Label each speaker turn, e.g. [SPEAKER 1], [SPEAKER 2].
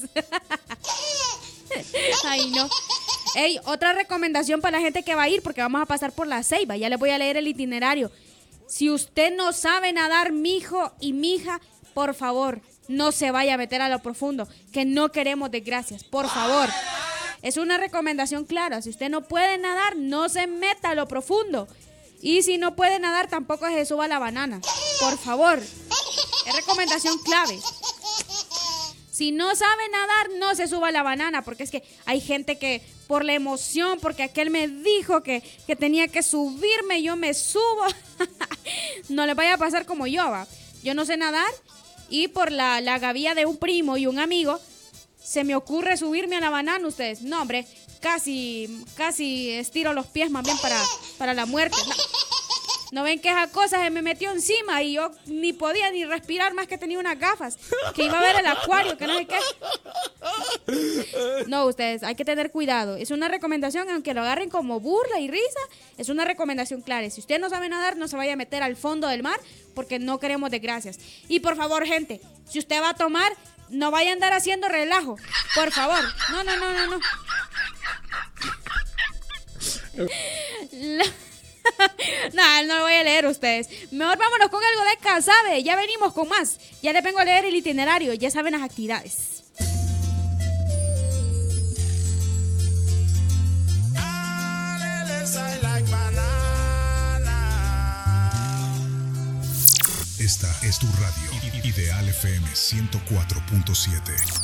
[SPEAKER 1] Ay, no. Ey, otra recomendación para la gente que va a ir, porque vamos a pasar por la Ceiba. Ya les voy a leer el itinerario. Si usted no sabe nadar, mijo y mija, por favor, no se vaya a meter a lo profundo, que no queremos desgracias, por favor. Es una recomendación clara. Si usted no puede nadar, no se meta a lo profundo. Y si no puede nadar, tampoco se suba a la banana. Por favor. Es recomendación clave. Si no sabe nadar, no se suba a la banana, porque es que hay gente que por la emoción, porque aquel me dijo que tenía que subirme, yo me subo. No le vaya a pasar como yo, va. Yo no sé nadar y por la gavilla de un primo y un amigo se me ocurre subirme a la banana, ustedes. No, hombre, casi estiro los pies más bien para la muerte. No ven que esa cosa se me metió encima y yo ni podía ni respirar más que tenía unas gafas, que iba a ver el acuario, que no sé qué. No, ustedes, hay que tener cuidado. Es una recomendación, aunque lo agarren como burla y risa, es una recomendación clara. Si usted no sabe nadar, no se vaya a meter al fondo del mar, porque no queremos desgracias. Y por favor, gente, si usted va a tomar, no vaya a andar haciendo relajo. Por favor. No. No lo voy a leer ustedes. Mejor vámonos con algo de Casabe. Ya venimos con más. Ya les vengo a leer el itinerario. Ya saben las actividades.
[SPEAKER 2] Esta es tu radio. Ideal FM 104.7.